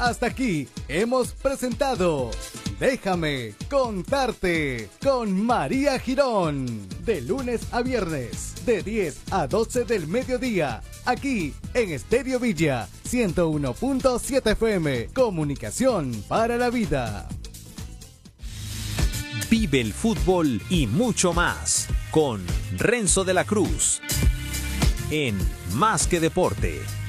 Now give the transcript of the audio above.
Hasta aquí hemos presentado Déjame Contarte con María Girón. De lunes a viernes, de 10 a 12 del mediodía. Aquí en Estéreo Villa 101.7 FM. Comunicación para la vida. Vive el fútbol y mucho más con Renzo de la Cruz en Más que Deporte.